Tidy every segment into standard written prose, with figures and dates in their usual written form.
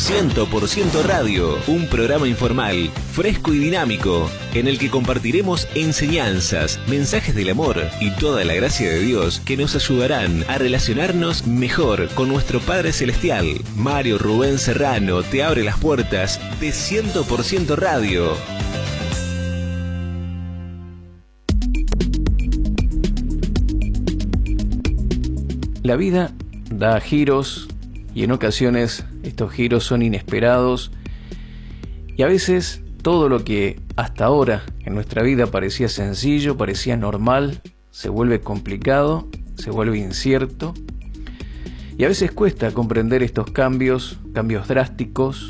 100% Radio, un programa informal, fresco y dinámico, en el que compartiremos enseñanzas, mensajes del amor y toda la gracia de Dios que nos ayudarán a relacionarnos mejor con nuestro Padre Celestial. Mario Rubén Serrano te abre las puertas de 100% Radio. La vida da giros y en ocasiones estos giros son inesperados y a veces todo lo que hasta ahora en nuestra vida parecía sencillo, parecía normal, se vuelve complicado, se vuelve incierto y a veces cuesta comprender estos cambios drásticos,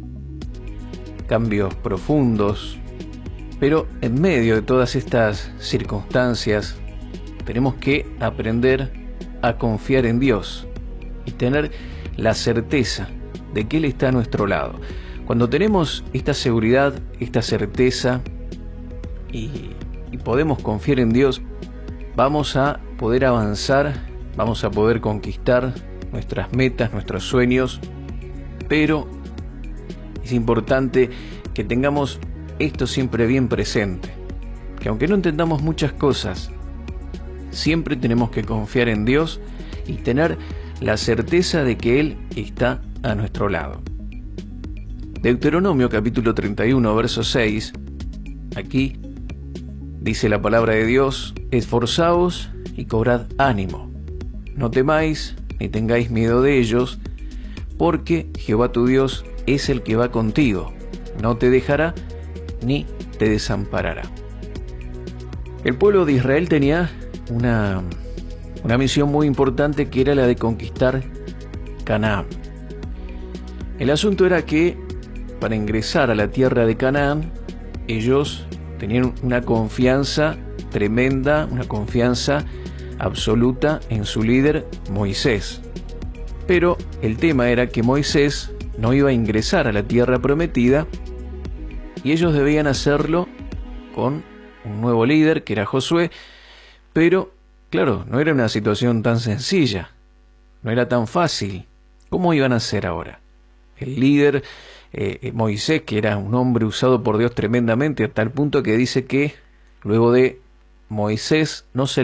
cambios profundos, pero en medio de todas estas circunstancias tenemos que aprender a confiar en Dios y tener la certeza de que Él está a nuestro lado. Cuando tenemos esta seguridad, esta certeza y podemos confiar en Dios, vamos a poder avanzar, vamos a poder conquistar nuestras metas, nuestros sueños, pero es importante que tengamos esto siempre bien presente, que aunque no entendamos muchas cosas, siempre tenemos que confiar en Dios y tener la certeza de que Él está a nuestro lado. Deuteronomio capítulo 31, verso 6, aquí dice la palabra de Dios: esforzaos y cobrad ánimo, no temáis ni tengáis miedo de ellos, porque Jehová tu Dios es el que va contigo, no te dejará ni te desamparará. El pueblo de Israel tenía una misión muy importante, que era la de conquistar Canaán. El asunto era que para ingresar a la tierra de Canaán, ellos tenían una confianza tremenda, una confianza absoluta en su líder Moisés. Pero el tema era que Moisés no iba a ingresar a la tierra prometida y ellos debían hacerlo con un nuevo líder, que era Josué. Pero, claro, no era una situación tan sencilla, no era tan fácil. ¿Cómo iban a hacer ahora? El líder, Moisés, que era un hombre usado por Dios tremendamente, a tal punto que dice que luego de Moisés no se